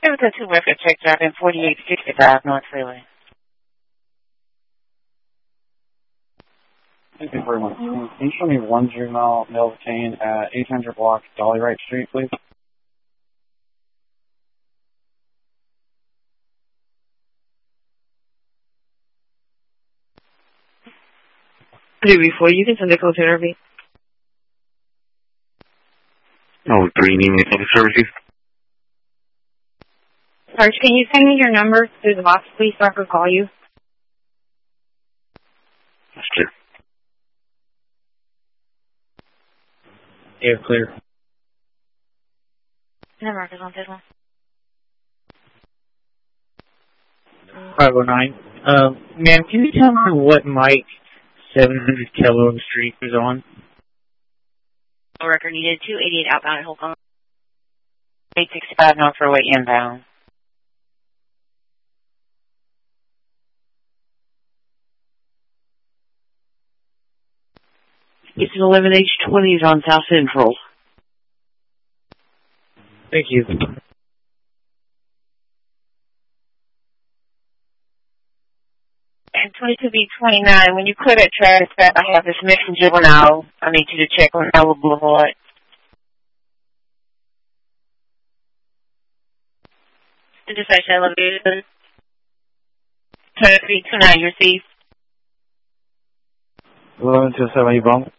It was a 2 record check driving 4865 North Freeway. Thank you very much. Can you show me one juvenile male detained at 800 block Dolly Wright Street, please? Before you can send the code to interview. Oh, 3 evening public services. Sarge, can you send me your number through the box, please, so I can call you? That's clear. Yeah, clear. No markers on this one. 509. Ma'am, can you tell me what Mike 700 Kellogg Street is on? Record needed 288 outbound at Holcomb. 865 North Freeway inbound. It's an 11H20s on South Central. Thank you. And 22B29, when you clear that trash that I have this missing juvenile, I need you to check on Ella Boulevard. Intersection elevator. 2329, you received. 1127, you bump?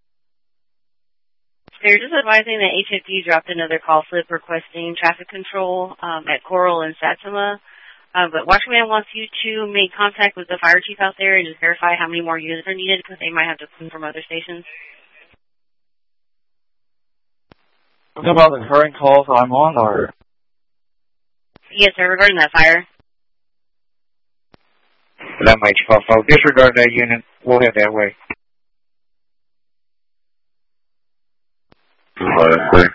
They're just advising that HFD dropped another call slip requesting traffic control at Coral and Satsuma. But Watchman wants you to make contact with the fire chief out there and just verify how many more units are needed because they might have to come from other stations. What about the current calls I'm on, or? Yes, sir, regarding that fire. That might pop out. Disregard that unit. We'll head that way. That's clear.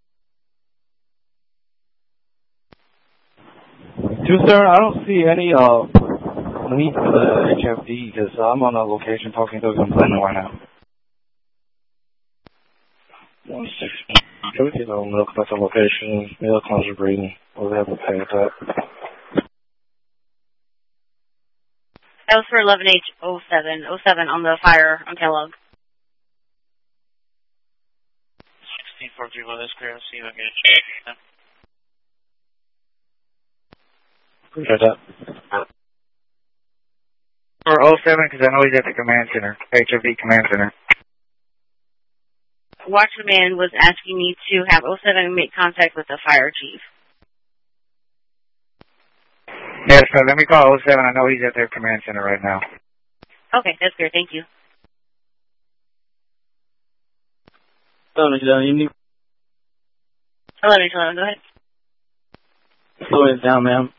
Sir, I don't see any need for the HFD because I'm on a location talking to a complainant right now. 160. Can we get a look at the location? Mail comes reading. We'll have to pay that. That was for 11H07. 07 on the fire on Kellogg. 16431, that's clear. I'll see you again. Appreciate that. Or 07, because I know he's at the command center. HFD command center. Watchman was asking me to have 07 make contact with the fire chief. Yes, sir. Let me call 07. I know he's at their command center right now. Okay, that's clear. Thank you. Hello, evening. 11H11, go ahead. Slow it down, ma'am.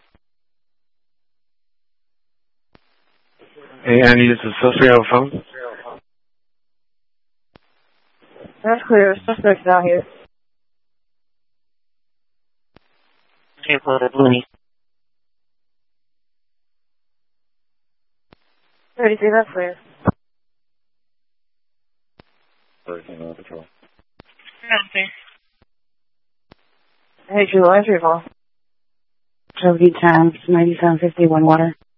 Hey, I need a suspect on the phone. That's clear. Suspect's out here. Okay, pull the Looney. 33, that's clear. 13 on patrol. Okay. Hey, Drew, entry call. Trophy times 9751 water.